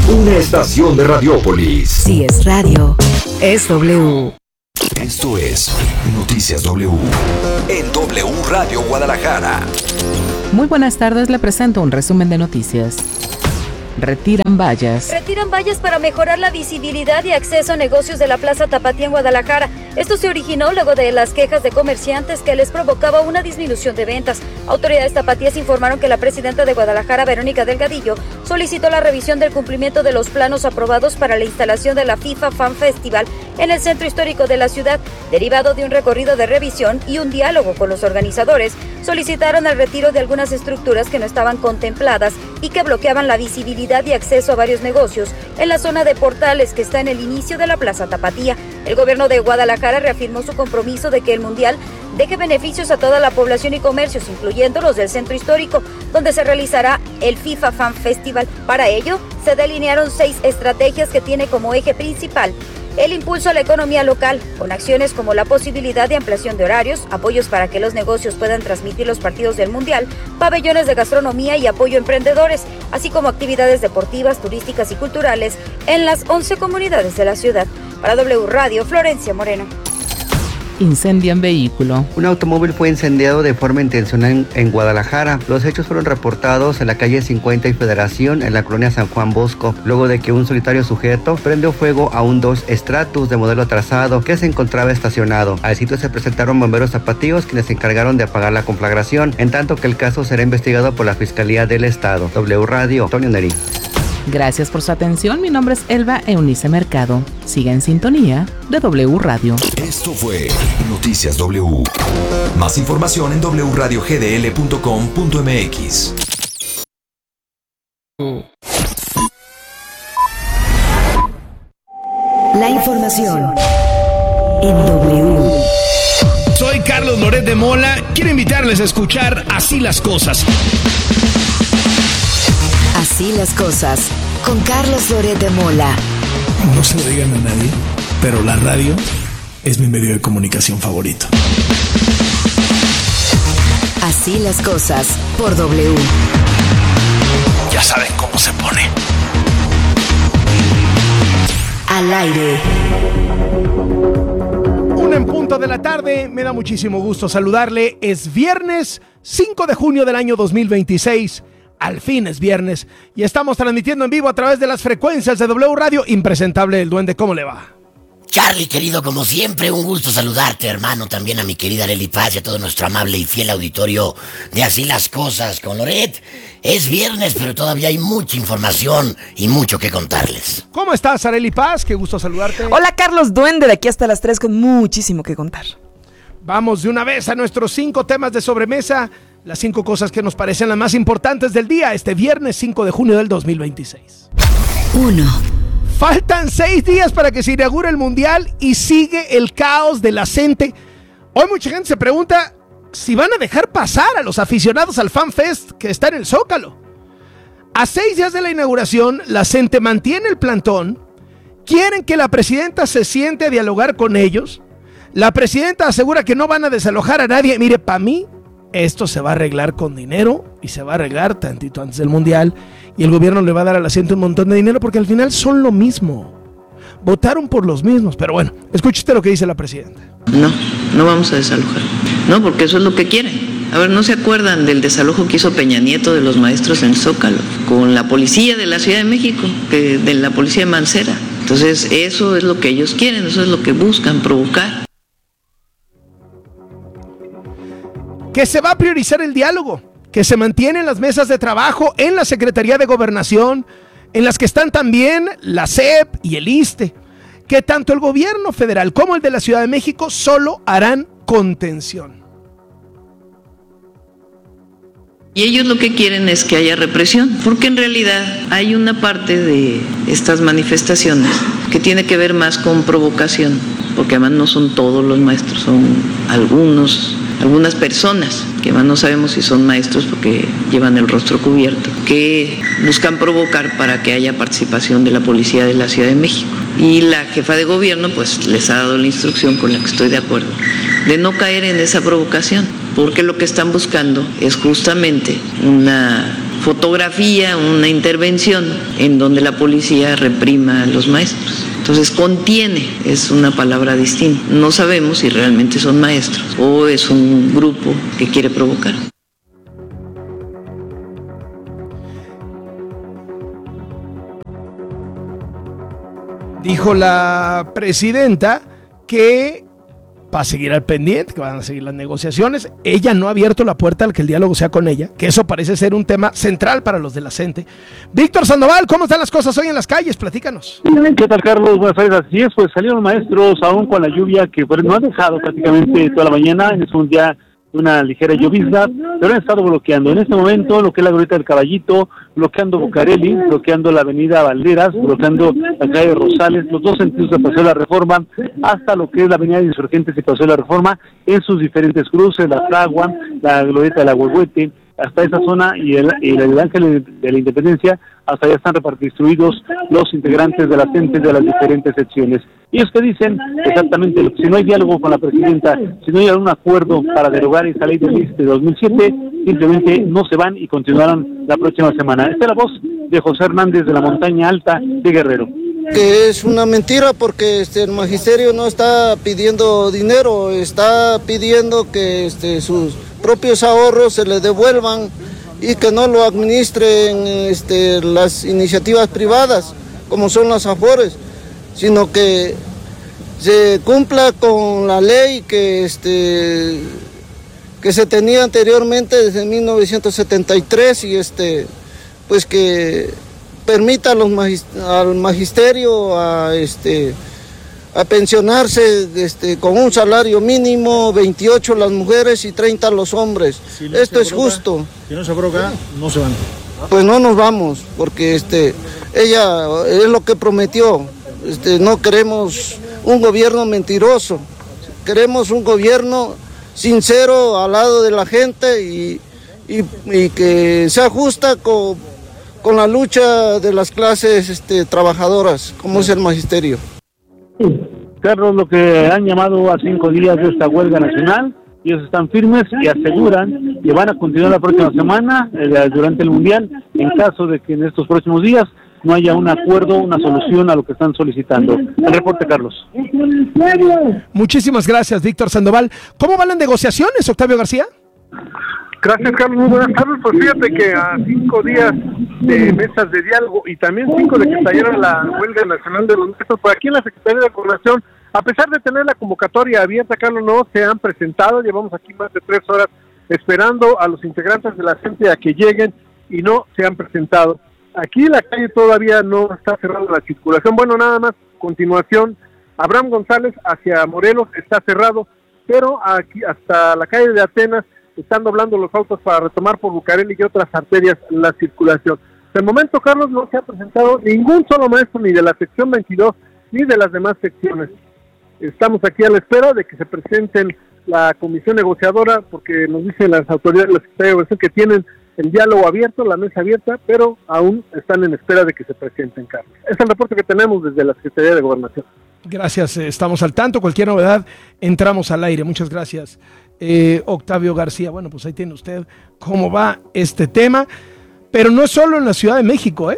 Una estación de Radiópolis. Si es radio, es W. Esto es Noticias W. En W Radio Guadalajara. Muy buenas tardes, le presento un resumen de noticias. Retiran vallas. Retiran vallas para mejorar la visibilidad y acceso a negocios de la Plaza Tapatía en Guadalajara. Esto se originó luego de las quejas de comerciantes que les provocaba una disminución de ventas. Autoridades tapatías informaron que la presidenta de Guadalajara, Verónica Delgadillo, solicitó la revisión del cumplimiento de los planos aprobados para la instalación de la FIFA Fan Festival en el centro histórico de la ciudad. Derivado de un recorrido de revisión y un diálogo con los organizadores, solicitaron el retiro de algunas estructuras que no estaban contempladas y que bloqueaban la visibilidad y acceso a varios negocios en la zona de Portales, que está en el inicio de la Plaza Tapatía. El gobierno de Guadalajara reafirmó su compromiso de que el Mundial deje beneficios a toda la población y comercios, incluyendo los del centro histórico, donde se realizará el FIFA Fan Festival. Para ello, se delinearon 6 estrategias que tiene como eje principal el impulso a la economía local, con acciones como la posibilidad de ampliación de horarios, apoyos para que los negocios puedan transmitir los partidos del Mundial, pabellones de gastronomía y apoyo a emprendedores, así como actividades deportivas, turísticas y culturales en las 11 comunidades de la ciudad. Para W Radio, Florencia Moreno. Incendian vehículo. Un automóvil fue incendiado de forma intencional en Guadalajara. Los hechos fueron reportados en la calle 50 y Federación, en la colonia San Juan Bosco, luego de que un solitario sujeto prendió fuego a un Dodge Stratus de modelo atrasado que se encontraba estacionado. Al sitio se presentaron bomberos tapatíos, quienes se encargaron de apagar la conflagración, en tanto que el caso será investigado por la Fiscalía del Estado. W Radio, Antonio Neri. Gracias por su atención. Mi nombre es Elba Eunice Mercado. Siga en sintonía de W Radio. Esto fue Noticias W. Más información en wradiogdl.com.mx. La información en W. Soy Carlos Loret de Mola. Quiero invitarles a escuchar Así las Cosas. Así las cosas, con Carlos Loret de Mola. No se lo digan a nadie, pero la radio es mi medio de comunicación favorito. Así las cosas, por W. Ya saben cómo se pone. Al aire. 1 en punto de la tarde, me da muchísimo gusto saludarle. Es viernes 5 de junio del año 2026. Al fin es viernes y estamos transmitiendo en vivo a través de las frecuencias de W Radio. Impresentable el Duende, ¿cómo le va? Charlie, querido, como siempre, un gusto saludarte, hermano. También a mi querida Leli Paz y a todo nuestro amable y fiel auditorio de Así las Cosas con Loret. Es viernes, pero todavía hay mucha información y mucho que contarles. ¿Cómo estás, Arely Paz? Qué gusto saludarte. Hola, Carlos Duende, de aquí hasta las 3 con muchísimo que contar. Vamos de una vez a nuestros 5 temas de sobremesa. Las 5 cosas que nos parecen las más importantes del día, este viernes 5 de junio del 2026. 1. Faltan 6 días para que se inaugure el Mundial y sigue el caos de la gente. Hoy mucha gente se pregunta si van a dejar pasar a los aficionados al Fan Fest que está en el Zócalo. A 6 días de la inauguración, la gente mantiene el plantón, quieren que la presidenta se siente a dialogar con ellos. La presidenta asegura que no van a desalojar a nadie. Mire, para mí, esto se va a arreglar con dinero y se va a arreglar tantito antes del Mundial y el gobierno le va a dar a la gente un montón de dinero porque al final son lo mismo. Votaron por los mismos, pero bueno, escuche lo que dice la presidenta. No vamos a desalojar. No, porque eso es lo que quieren. A ver, ¿no se acuerdan del desalojo que hizo Peña Nieto de los maestros en el Zócalo? Con la policía de la Ciudad de México, de la policía de Mancera. Entonces, eso es lo que ellos quieren, eso es lo que buscan, provocar. Que se va a priorizar el diálogo, que se mantienen las mesas de trabajo en la Secretaría de Gobernación, en las que están también la SEP y el ISSSTE, que tanto el gobierno federal como el de la Ciudad de México solo harán contención. Y ellos lo que quieren es que haya represión, porque en realidad hay una parte de estas manifestaciones que tiene que ver más con provocación, porque además no son todos los maestros, son algunas personas, que además no sabemos si son maestros porque llevan el rostro cubierto, que buscan provocar para que haya participación de la policía de la Ciudad de México. Y la jefa de gobierno pues les ha dado la instrucción, con la que estoy de acuerdo, de no caer en esa provocación, porque lo que están buscando es justamente una fotografía una intervención en donde la policía reprima a los maestros. Entonces, contiene es una palabra distinta. No sabemos si realmente son maestros o es un grupo que quiere provocar. Dijo la presidenta que va a seguir al pendiente, que van a seguir las negociaciones. Ella no ha abierto la puerta al que el diálogo sea con ella, que eso parece ser un tema central para los de la CENTE. Víctor Sandoval, ¿cómo están las cosas hoy en las calles? Platícanos. ¿Qué tal, Carlos? Buenas tardes. Así es, pues salieron maestros aún con la lluvia que no ha dejado prácticamente toda la mañana. Es un día una ligera llovizna, pero han estado bloqueando en este momento lo que es la Glorieta del Caballito, bloqueando Bucareli, bloqueando la avenida Valderas, bloqueando la calle Rosales, los dos sentidos de Paseo de la Reforma, hasta lo que es la avenida de Insurgentes y Paseo de la Reforma, en sus diferentes cruces, la Fragua, la Glorieta del Agüehuete, hasta esa zona y el Ángel de la Independencia, hasta allá están distribuidos los integrantes de las entes de las diferentes secciones. Ellos que dicen exactamente, si no hay diálogo con la presidenta, si no hay algún acuerdo para derogar esa ley del MIS de 2007, simplemente no se van y continuarán la próxima semana. Esta es la voz de José Hernández de la Montaña Alta de Guerrero. Que es una mentira porque el magisterio no está pidiendo dinero, está pidiendo que sus propios ahorros se le devuelvan y que no lo administren las iniciativas privadas como son las AFORES, sino que se cumpla con la ley que se tenía anteriormente desde 1973 y pues que permita al magisterio a pensionarse con un salario mínimo, 28 las mujeres y 30 los hombres. Si no esto es justo. Si no se abroga, no se van. Pues no nos vamos, porque ella es lo que prometió. No queremos un gobierno mentiroso, queremos un gobierno sincero al lado de la gente y que sea justa con la lucha de las clases trabajadoras, como es el magisterio. Carlos, lo que han llamado a 5 días de esta huelga nacional, ellos están firmes y aseguran que van a continuar la próxima semana durante el Mundial, en caso de que en estos próximos días no haya un acuerdo, una solución a lo que están solicitando. El reporte, Carlos. Muchísimas gracias, Víctor Sandoval. ¿Cómo van las negociaciones, Octavio García? Gracias, Carlos. Muy buenas tardes. Pues fíjate que a 5 días de mesas de diálogo y también 5 de que estallara la huelga nacional de los maestros, por aquí en la Secretaría de Gobernación, a pesar de tener la convocatoria abierta, Carlos, no se han presentado. Llevamos aquí más de 3 horas esperando a los integrantes de la gente a que lleguen y no se han presentado. Aquí la calle todavía no está cerrada la circulación. Bueno, nada más, continuación, Abraham González hacia Morelos está cerrado, pero aquí hasta la calle de Atenas están doblando los autos para retomar por Bucareli y otras arterias la circulación. De momento, Carlos, no se ha presentado ningún solo maestro ni de la sección 22 ni de las demás secciones. Estamos aquí a la espera de que se presenten la comisión negociadora, porque nos dicen las autoridades de la Secretaría de Gobernación que tienen el diálogo abierto, la mesa abierta, pero aún están en espera de que se presenten, Carlos. Es el reporte que tenemos desde la Secretaría de Gobernación. Gracias, estamos al tanto. Cualquier novedad, entramos al aire. Muchas gracias, Octavio García. Bueno, pues ahí tiene usted cómo va este tema, pero no es solo en la Ciudad de México,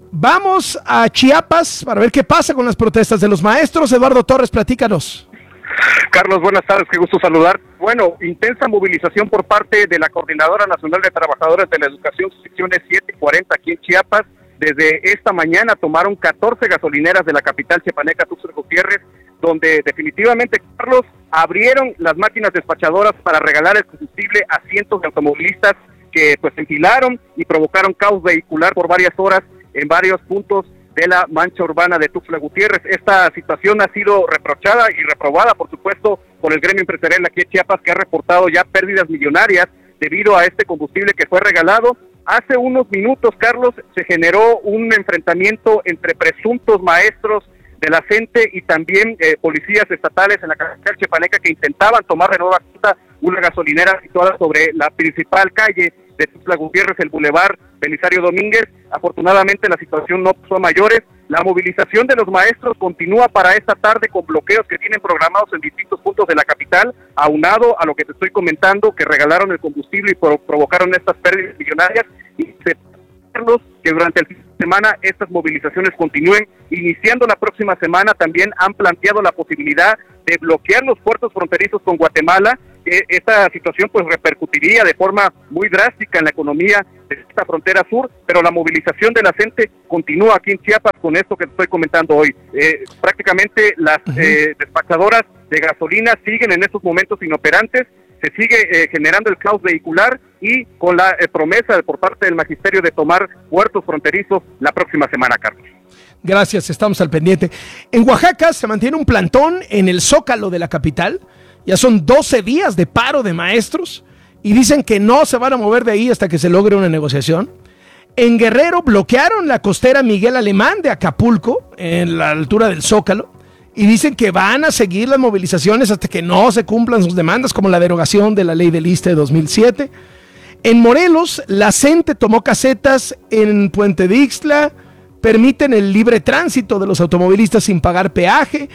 Vamos a Chiapas para ver qué pasa con las protestas de los maestros. Eduardo Torres, platícanos. Carlos, buenas tardes, qué gusto saludar. Bueno, intensa movilización por parte de la Coordinadora Nacional de Trabajadores de la Educación, secciones 7 y 40 aquí en Chiapas. Desde esta mañana tomaron 14 gasolineras de la capital chiapaneca, Tuxtla Gutiérrez, donde definitivamente, Carlos, abrieron las máquinas despachadoras para regalar el combustible a cientos de automovilistas que pues enfilaron y provocaron caos vehicular por varias horas en varios puntos de la mancha urbana de Tuxtla Gutiérrez. Esta situación ha sido reprochada y reprobada, por supuesto, por el gremio empresarial aquí en Chiapas, que ha reportado ya pérdidas millonarias debido a este combustible que fue regalado. Hace unos minutos, Carlos, se generó un enfrentamiento entre presuntos maestros de la CENTE y también policías estatales en la capital chiapaneca que intentaban tomar de nueva cuenta una gasolinera situada sobre la principal calle de Tuxtla Gutiérrez, el Boulevard Belisario Domínguez. Afortunadamente la situación no pasó a mayores. La movilización de los maestros continúa para esta tarde con bloqueos que tienen programados en distintos puntos de la capital, aunado a lo que te estoy comentando, que regalaron el combustible y provocaron estas pérdidas millonarias, y se Carlos, que durante el fin de semana estas movilizaciones continúen. Iniciando la próxima semana también han planteado la posibilidad de bloquear los puertos fronterizos con Guatemala. Esta situación pues repercutiría de forma muy drástica en la economía de esta frontera sur, pero la movilización de la gente continúa aquí en Chiapas con esto que te estoy comentando hoy. Prácticamente las despachadoras de gasolina siguen en estos momentos inoperantes, se sigue generando el caos vehicular y con la promesa por parte del magisterio de tomar puertos fronterizos la próxima semana, Carlos. Gracias, estamos al pendiente. En Oaxaca se mantiene un plantón en el Zócalo de la capital. Ya son 12 días de paro de maestros y dicen que no se van a mover de ahí hasta que se logre una negociación. En Guerrero bloquearon la costera Miguel Alemán de Acapulco, en la altura del Zócalo, y dicen que van a seguir las movilizaciones hasta que no se cumplan sus demandas, como la derogación de la ley del ISSSTE de 2007. En Morelos, la CENTE tomó casetas en Puente de Ixtla, permiten el libre tránsito de los automovilistas sin pagar peaje.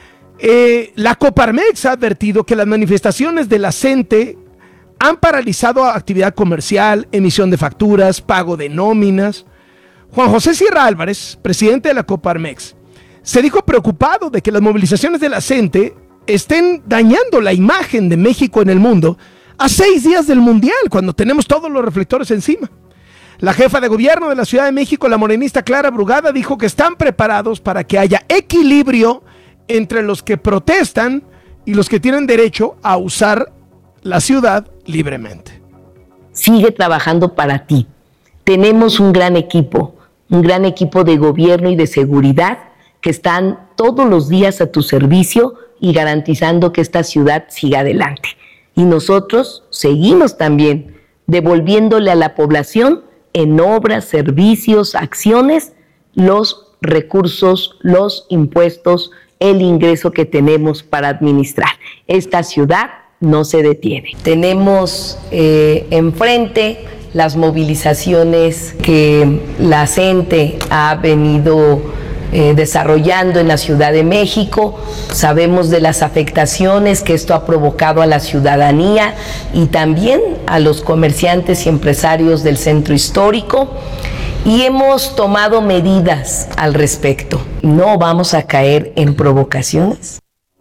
La Coparmex ha advertido que las manifestaciones de la CENTE han paralizado actividad comercial, emisión de facturas, pago de nóminas. Juan José Sierra Álvarez, presidente de la Coparmex, se dijo preocupado de que las movilizaciones de la CENTE estén dañando la imagen de México en el mundo a 6 días del Mundial, cuando tenemos todos los reflectores encima. La jefa de gobierno de la Ciudad de México, la morenista Clara Brugada, dijo que están preparados para que haya equilibrio entre los que protestan y los que tienen derecho a usar la ciudad libremente. Sigue trabajando para ti. Tenemos un gran equipo de gobierno y de seguridad que están todos los días a tu servicio y garantizando que esta ciudad siga adelante. Y nosotros seguimos también devolviéndole a la población en obras, servicios, acciones, los recursos, los impuestos, el ingreso que tenemos para administrar. Esta ciudad no se detiene. Tenemos enfrente las movilizaciones que la CENTE ha venido desarrollando en la Ciudad de México. Sabemos de las afectaciones que esto ha provocado a la ciudadanía y también a los comerciantes y empresarios del centro histórico. Y hemos tomado medidas al respecto. No vamos a caer en provocaciones.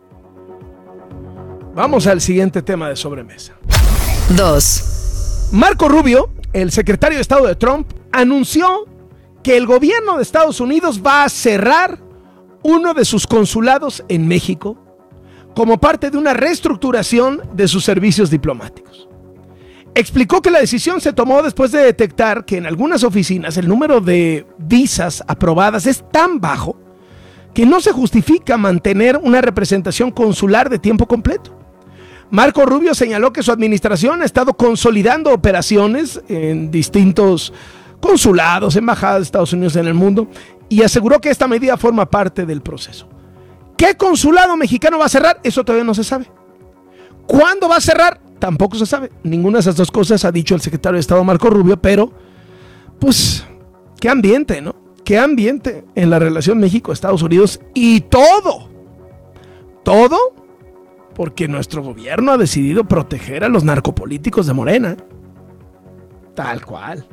Vamos al siguiente tema de sobremesa. 2. Marco Rubio, el secretario de Estado de Trump, anunció que el gobierno de Estados Unidos va a cerrar uno de sus consulados en México como parte de una reestructuración de sus servicios diplomáticos. Explicó que la decisión se tomó después de detectar que en algunas oficinas el número de visas aprobadas es tan bajo que no se justifica mantener una representación consular de tiempo completo. Marco Rubio señaló que su administración ha estado consolidando operaciones en distintos consulados, embajadas de Estados Unidos en el mundo, y aseguró que esta medida forma parte del proceso. ¿Qué consulado mexicano va a cerrar? Eso todavía no se sabe. ¿Cuándo va a cerrar? Tampoco se sabe. Ninguna de esas dos cosas ha dicho el secretario de Estado Marco Rubio, pero pues qué ambiente, ¿no? Qué ambiente en la relación México-Estados Unidos, y todo porque nuestro gobierno ha decidido proteger a los narcopolíticos de Morena. Tal cual.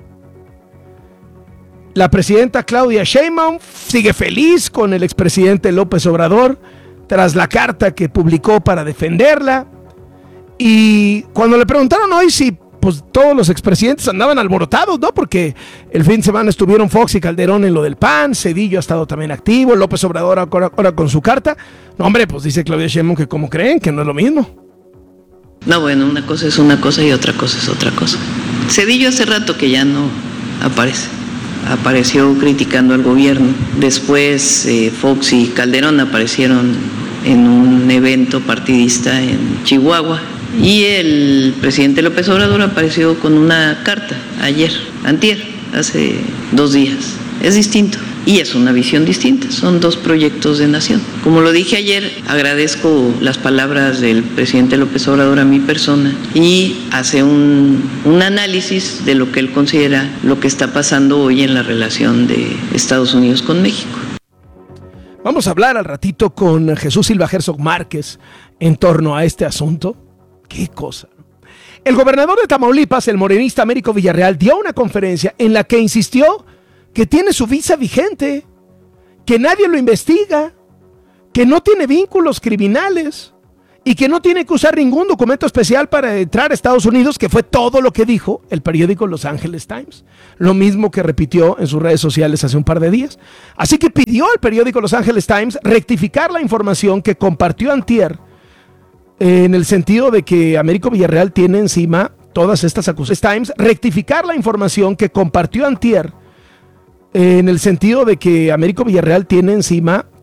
La presidenta Claudia Sheinbaum sigue feliz con el expresidente López Obrador tras la carta que publicó para defenderla. Y cuando le preguntaron hoy si pues todos los expresidentes andaban alborotados, ¿no? Porque el fin de semana estuvieron Fox y Calderón en lo del PAN, Cedillo ha estado también activo, López Obrador ahora con su carta. No, hombre, pues dice Claudia Sheinbaum que como creen, que no es lo mismo. No, bueno, una cosa es una cosa y otra cosa es otra cosa. Cedillo hace rato que ya no aparece. Apareció criticando al gobierno. Después Fox y Calderón aparecieron en un evento partidista en Chihuahua. Y el presidente López Obrador apareció con una carta antier, hace 2 días. Es distinto y es una visión distinta, son 2 proyectos de nación. Como lo dije ayer, agradezco las palabras del presidente López Obrador a mi persona y hace un análisis de lo que él considera lo que está pasando hoy en la relación de Estados Unidos con México. Vamos a hablar al ratito con Jesús Silva Herzog Márquez en torno a este asunto. ¡Qué cosa! El gobernador de Tamaulipas, el morenista Américo Villarreal, dio una conferencia en la que insistió que tiene su visa vigente, que nadie lo investiga, que no tiene vínculos criminales y que no tiene que usar ningún documento especial para entrar a Estados Unidos, que fue todo lo que dijo el periódico Los Angeles Times. Lo mismo que repitió en sus redes sociales hace un par de días. Así que pidió al periódico Los Angeles Times rectificar la información que compartió antier, en el sentido de que Américo Villarreal tiene encima todas estas acusaciones. Times, rectificar la información que compartió antier, en el sentido de que Américo Villarreal tiene encima